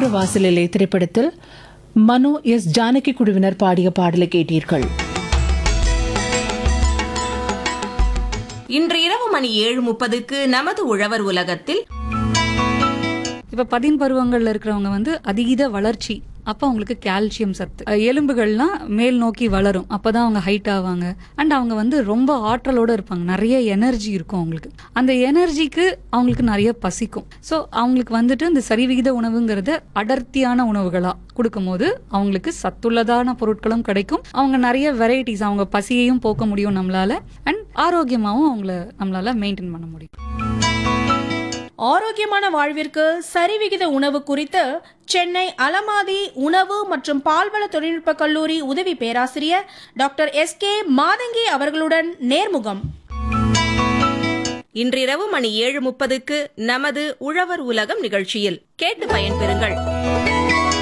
வாசலிலே திரைப்படத்தில் மனோ எஸ் ஜானகி குழுவினர் பாடிய பாடலை கேட்டீர்கள். இன்று இரவு மணி 7:30க்கு நமது உழவர் உலகத்தில் இப்ப 10 பருவங்கள்ல இருக்கிறவங்க வந்து அதீத வளர்ச்சி, அப்ப அவங்களுக்கு கால்சியம் சத்து, எலும்புகள்லாம் மேல் நோக்கி வளரும், அப்பதான் அவங்க ஹைட் ஆவாங்க. அண்ட் அவங்க வந்து ரொம்ப ஆற்றலோட இருப்பாங்க, நிறைய எனர்ஜி இருக்கும் அவங்களுக்கு. அந்த எனர்ஜிக்கு அவங்களுக்கு நிறைய பசிக்கும். ஸோ அவங்களுக்கு வந்துட்டு இந்த சரிவிகித உணவுங்கிறத அடர்த்தியான உணவுகளா கொடுக்கும் போது அவங்களுக்கு சத்துள்ளதான பொருட்களும் கிடைக்கும். அவங்க நிறைய வெரைட்டிஸ், அவங்க பசியையும் போக்க முடியும் நம்மளால. அண்ட் ஆரோக்கியமாவும் அவங்கள நம்மளால மெயின்டைன் பண்ண முடியும். ஆரோக்கியமான வாழ்விற்கு சரிவிகித உணவு குறித்து சென்னை அலமாதி உணவு மற்றும் பால்வள தொழில்நுட்ப கல்லூரி உதவி பேராசிரியர் டாக்டர் SK மாதங்கி அவர்களுடன் நேர்முகம். இன்றிரவு மணி 7:30க்கு நமது உழவர் உலகம் நிகழ்ச்சியில் கேட்டு பயன்பெறுங்கள்.